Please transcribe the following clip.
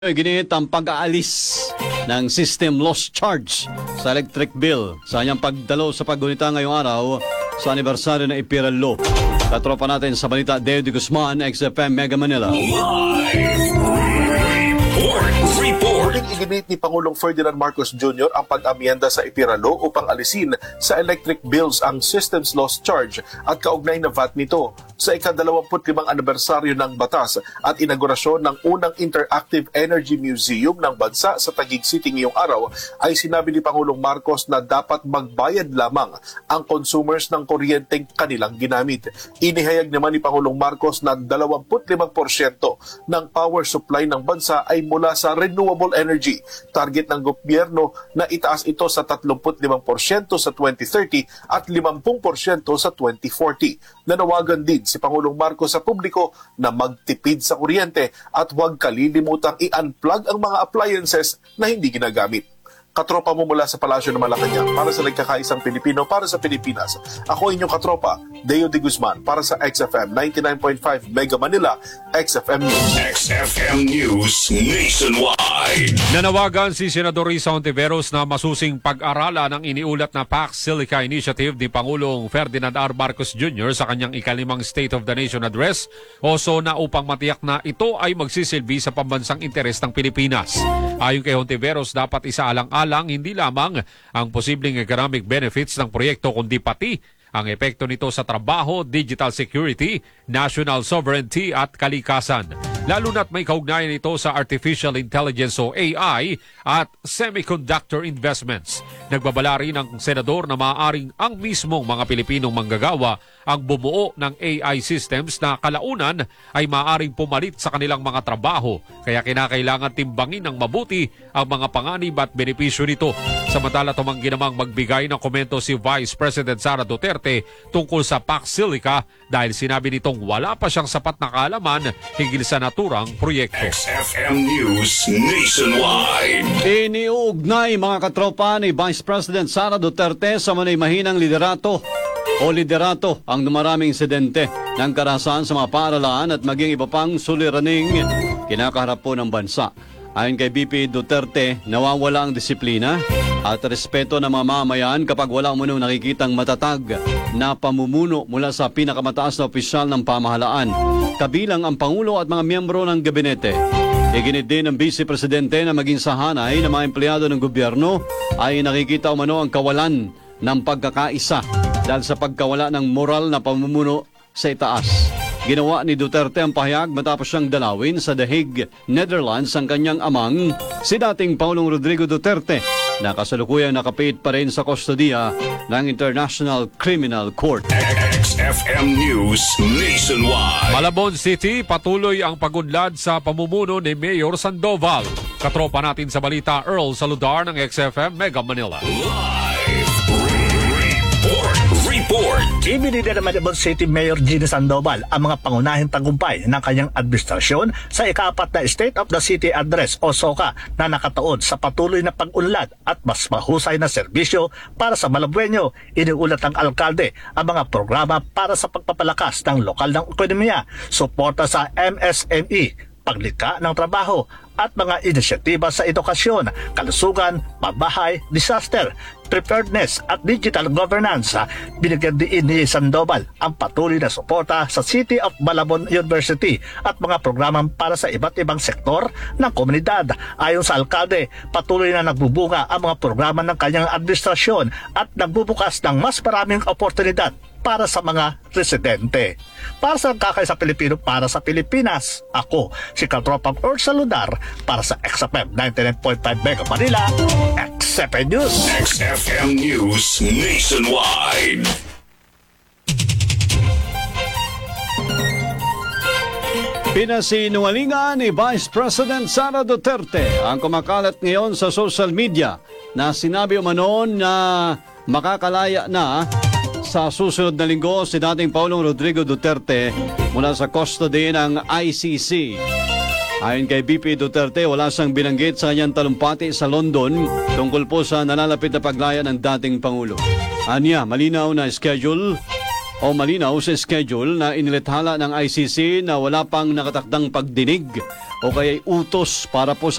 Ginit ang pag-aalis ng system loss charge sa electric bill sa kanyang pagdalo sa paggunita ngayong araw sa anibersaryo ng Ipiral Law. Katropa natin sa balita, Deo de Guzman, XFM Mega Manila. Muling iginit ni Pangulong Ferdinand Marcos Jr. ang pag-amyenda sa Ipiral Law upang alisin sa electric bills ang systems loss charge at kaugnay na VAT nito sa ika-25 anibersaryo ng batas at inaugurasyon ng unang Interactive Energy Museum ng bansa sa Taguig City ngayong araw ay sinabi ni Pangulong Marcos na dapat magbayad lamang ang consumers ng kuryenteng kanilang ginamit. Inihayag naman ni Pangulong Marcos na 25% ng power supply ng bansa ay mula sa renewable energy. Target ng gobyerno na itaas ito sa 35% sa 2030 at 50% sa 2040. Nanawagan din si Pangulong Marcos sa publiko na magtipid sa kuryente at huwag kalilimutang i-unplug ang mga appliances na hindi ginagamit. Katropa mo mula sa Palasyo ng Malacanang para sa nagkakaisang Pilipino para sa Pilipinas. Ako inyong katropa, Deo de Guzman para sa XFM 99.5 Mega Manila, XFM News. XFM News Nationwide. Nanawagan si Senador Risa Hontiveros na masusing pag-aralan ang iniulat na Pax Silica Initiative ni Pangulong Ferdinand R. Marcos Jr. sa kanyang ikalimang State of the Nation Address o SONA upang matiyak na ito ay magsisilbi sa pambansang interes ng Pilipinas. Ayon kay Hontiveros, dapat isaalang-alang hindi lamang ang posibleng economic benefits ng proyekto kundi pati ang epekto nito sa trabaho, digital security, national sovereignty at kalikasan. Lalo na't may kaugnayan ito sa artificial intelligence o AI at semiconductor investments. Nagbabala rin ang senador na maaaring ang mismong mga Pilipinong manggagawa ang bumuo ng AI systems na kalaunan ay maaaring pumalit sa kanilang mga trabaho. Kaya kinakailangan timbangin ng mabuti ang mga panganib at benepisyo nito. Samantala tumanggi namang magbigay ng komento si Vice President Sara Duterte tungkol sa Pax Silica dahil sinabi nitong wala pa siyang sapat na kaalaman hinggil sa naturang proyekto. XFM News Nationwide. Iniuugnay mga katropa ni Vice President Sara Duterte sa manay mahinang liderato ang dumaraming insidente ng karahasan sa mga paaralan at maging iba pang suliraning kinakaharap po ng bansa. Ayon kay BP Duterte, nawawala ang disiplina at respeto ng mga mamayan kapag wala umunong nakikitang matatag na pamumuno mula sa pinakamataas na opisyal ng pamahalaan, kabilang ang Pangulo at mga miyembro ng gabinete. Iginit din ng Vice Presidente na maging sahanay ng mga empleyado ng gobyerno ay nakikita umano ang kawalan ng pagkakaisa dahil sa pagkawala ng moral na pamumuno sa itaas. Ginawa ni Duterte ang pahayag matapos siyang dalawin sa The Hague, Netherlands ang kanyang amang, si dating Pangulong Rodrigo Duterte, na kasalukuyang nakapit pa rin sa kustodiya ng International Criminal Court. XFM News Nationwide. Malabon City, patuloy ang pagunlad sa pamumuno ni Mayor Sandoval. Katropa natin sa balita, Earl Saludar ng XFM Mega Manila. Report. Ibinida naman ni City Mayor Gina Sandoval ang mga pangunahing tagumpay ng kanyang administrasyon sa ika-4 na State of the City Address o SOCA na nakataon sa patuloy na pag-unlad at mas mahusay na serbisyo para sa Malabueño. Iniulat ng alkalde ang mga programa para sa pagpapalakas ng lokal ng ekonomiya, suporta sa MSME, paglikha ng trabaho at mga inisyatiba sa edukasyon, kalusugan, pabahay, disaster, preparedness at digital governance. Binigyan din ni Sandoval ang patuloy na suporta sa City of Malabon University at mga programang para sa iba't ibang sektor ng komunidad. Ayon sa alkalde, patuloy na nagbubunga ang mga programa ng kanyang administrasyon at nagbubukas ng mas maraming oportunidad para sa mga residente. Para sa kakay sa Pilipino, para sa Pilipinas, ako si Katropang Earl Saludar para sa XFM 99.5 Mega Manila, XFM News. XFM News Nationwide. Pinasinungalingan ni Vice President Sara Duterte ang kumakalat ngayon sa social media na sinabi umano na makakalaya na sa susunod na linggo si dating Pangulong Rodrigo Duterte mula sa custody ng ICC. Ayon kay BP Duterte, wala siyang binanggit sa kanyang talumpati sa London tungkol po sa nalalapit na paglaya ng dating Pangulo. Anya, malinaw na schedule o malinaw sa schedule na inilathala ng ICC na wala pang nakatakdang pagdinig o kaya'y utos para po sa